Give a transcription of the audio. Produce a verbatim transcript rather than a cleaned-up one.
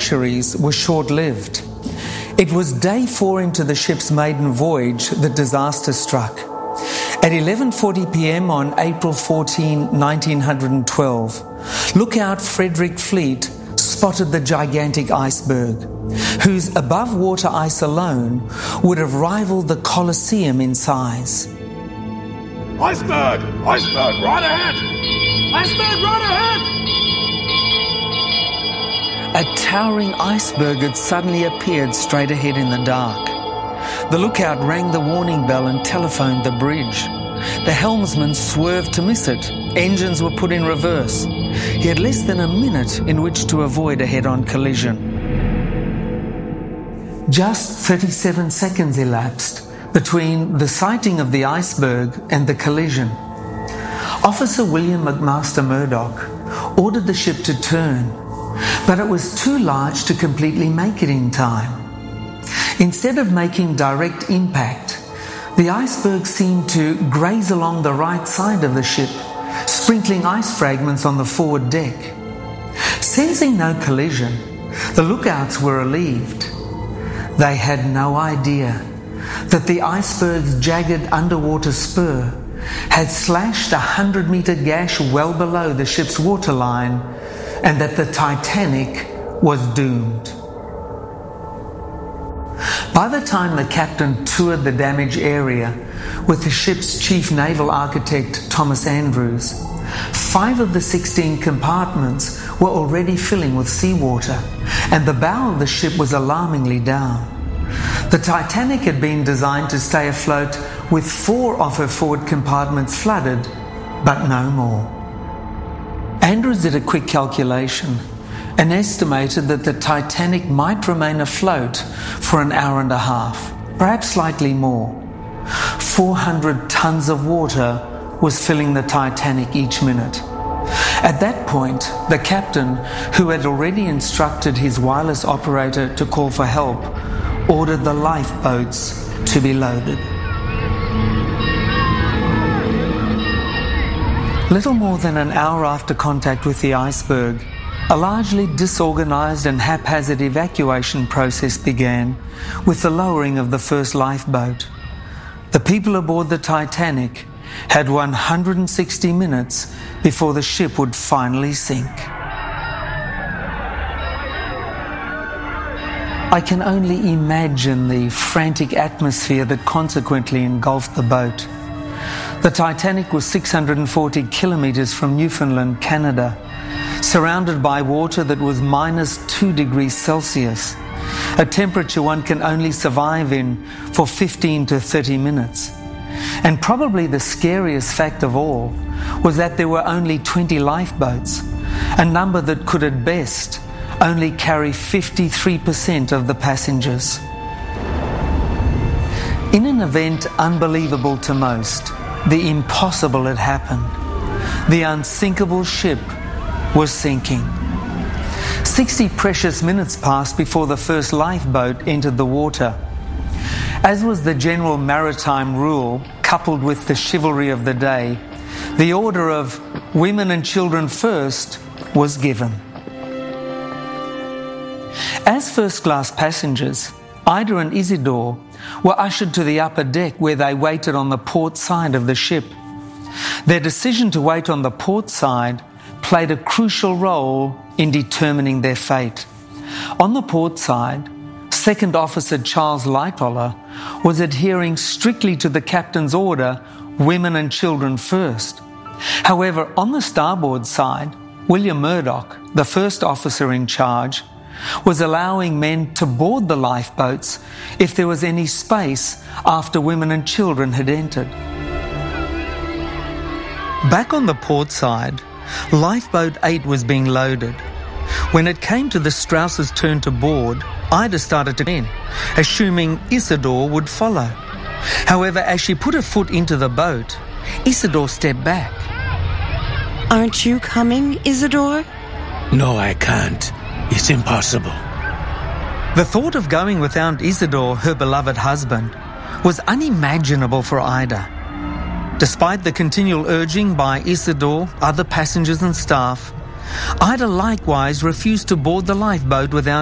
luxuries were short-lived. It was day four into the ship's maiden voyage that disaster struck. At eleven forty p.m. on April fourteenth, nineteen twelve, lookout Frederick Fleet spotted the gigantic iceberg, whose above-water ice alone would have rivaled the Colosseum in size. Iceberg! Iceberg, right ahead! Iceberg, right ahead! A towering iceberg had suddenly appeared straight ahead in the dark. The lookout rang the warning bell and telephoned the bridge. The helmsman swerved to miss it. Engines were put in reverse. He had less than a minute in which to avoid a head-on collision. Just thirty-seven seconds elapsed between the sighting of the iceberg and the collision. Officer William McMaster Murdoch ordered the ship to turn, but it was too large to completely make it in time. Instead of making direct impact, the iceberg seemed to graze along the right side of the ship, sprinkling ice fragments on the forward deck. Sensing no collision, the lookouts were relieved. They had no idea that the iceberg's jagged underwater spur had slashed a hundred-metre gash well below the ship's waterline, and that the Titanic was doomed. By the time the captain toured the damaged area with the ship's chief naval architect Thomas Andrews, five of the sixteen compartments were already filling with seawater, and the bow of the ship was alarmingly down. The Titanic had been designed to stay afloat with four of her forward compartments flooded, but no more. Andrews did a quick calculation and estimated that the Titanic might remain afloat for an hour and a half, perhaps slightly more. four hundred tons of water was filling the Titanic each minute. At that point, the captain, who had already instructed his wireless operator to call for help, ordered the lifeboats to be loaded. Little more than an hour after contact with the iceberg, a largely disorganized and haphazard evacuation process began with the lowering of the first lifeboat. The people aboard the Titanic had one hundred sixty minutes before the ship would finally sink. I can only imagine the frantic atmosphere that consequently engulfed the boat. The Titanic was six hundred forty kilometres from Newfoundland, Canada, surrounded by water that was minus two degrees Celsius, a temperature one can only survive in for fifteen to thirty minutes. And probably the scariest fact of all was that there were only twenty lifeboats, a number that could at best only carry fifty-three percent of the passengers. In an event unbelievable to most, the impossible had happened. The unsinkable ship was sinking. Sixty precious minutes passed before the first lifeboat entered the water. As was the general maritime rule, coupled with the chivalry of the day, the order of women and children first was given. As first-class passengers, Ida and Isidore were ushered to the upper deck where they waited on the port side of the ship. Their decision to wait on the port side played a crucial role in determining their fate. On the port side, Second Officer Charles Lightoller was adhering strictly to the captain's order, women and children first. However, on the starboard side, William Murdoch, the first officer in charge, was allowing men to board the lifeboats if there was any space after women and children had entered. Back on the port side, Lifeboat eight was being loaded. When it came to the Strauss's turn to board, Ida started to in, assuming Isidore would follow. However, as she put her foot into the boat, Isidore stepped back. Aren't you coming, Isidore? No, I can't. It's impossible. The thought of going without Isidore, her beloved husband, was unimaginable for Ida. Despite the continual urging by Isidore, other passengers and staff, Ida likewise refused to board the lifeboat without